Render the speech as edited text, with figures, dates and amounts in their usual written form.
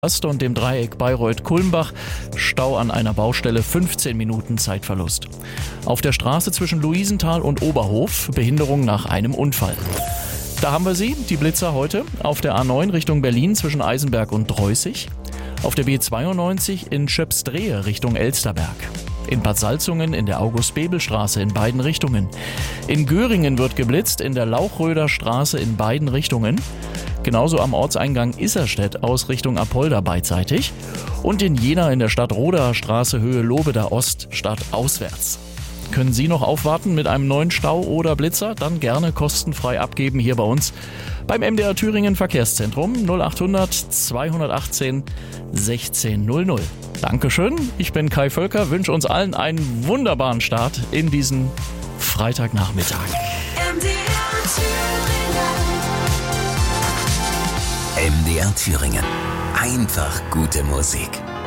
und dem Dreieck Bayreuth-Kulmbach. Stau an einer Baustelle, 15 Minuten Zeitverlust. Auf der Straße zwischen Luisenthal und Oberhof, Behinderung nach einem Unfall. Da haben wir sie, die Blitzer heute. Auf der A9 Richtung Berlin zwischen Eisenberg und Dreußig. Auf der B92 in Schöpsdrehe Richtung Elsterberg. In Bad Salzungen in der August-Bebel-Straße in beiden Richtungen. In Göringen wird geblitzt, in der Lauchröder Straße in beiden Richtungen. Genauso am Ortseingang Isserstedt aus Richtung Apolda beidseitig. Und in Jena in der Stadtroder Straße Höhe Lobeda Ost stadtauswärts. Können Sie noch aufwarten mit einem neuen Stau oder Blitzer? Dann gerne kostenfrei abgeben hier bei uns beim MDR Thüringen Verkehrszentrum 0800 218 1600. Dankeschön, ich bin Kai Völker, wünsche uns allen einen wunderbaren Start in diesen Freitagnachmittag. MDR Thüringen. Einfach gute Musik.